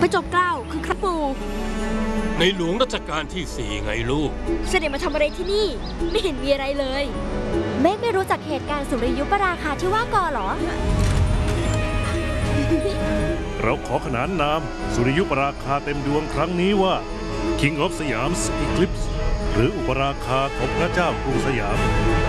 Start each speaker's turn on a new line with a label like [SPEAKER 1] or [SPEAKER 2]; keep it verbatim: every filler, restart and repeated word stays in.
[SPEAKER 1] พระจอมเกล้าคือครับปู่
[SPEAKER 2] ในหลวงรัชกาลที่สี่ไงลูก
[SPEAKER 1] เสด็จมาทำอะไรที่นี่ไม่เห็นมีอะไรเลย
[SPEAKER 3] เมฆไม่รู้จักเหตุการณ์สุริยุปราคาที่ว่าก่อหรอ
[SPEAKER 4] เราขอขนานนามสุริยุปราคาเต็มดวงครั้งนี้ว่า King of Siam's Eclipse หรืออุปราคาของพระเจ้ากรุงสยาม